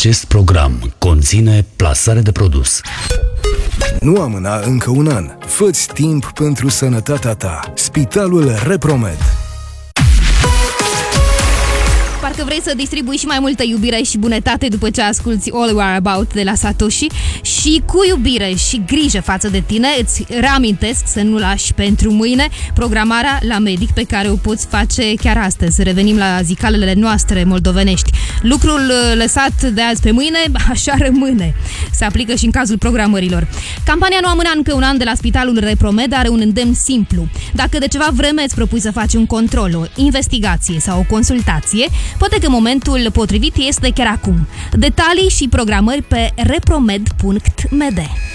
Acest program conține plasare de produs. Nu amâna încă un an. Fă-ți timp pentru sănătatea ta. Spitalul Repromed. Parcă vrei să distribui și mai multă iubire și bunătate după ce asculti All We Are About de la Satoshi. Și cu iubire și grijă față de tine îți reamintesc să nu lași pentru mâine programarea la medic pe care o poți face chiar astăzi. Revenim la zicalele noastre moldovenești. Lucrul lăsat de azi pe mâine, așa rămâne. Se aplică și în cazul programărilor. Campania Nu amâna încă un an de la Spitalul Repromed are un îndemn simplu. Dacă de ceva vreme îți propui să faci un control, o investigație sau o consultație, poate că momentul potrivit este chiar acum. Detalii și programări pe repromed.md.